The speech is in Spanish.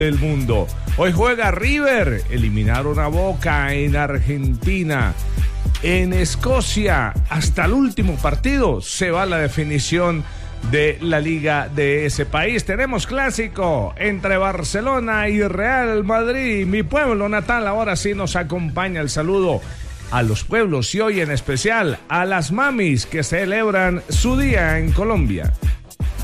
del mundo. Hoy juega River, eliminaron a Boca en Argentina. En Escocia, hasta el último partido, se va la definición de la liga de ese país. Tenemos clásico entre Barcelona y Real Madrid. Mi pueblo natal ahora sí nos acompaña. El saludo a los pueblos y hoy en especial a las mamis que celebran su día en Colombia.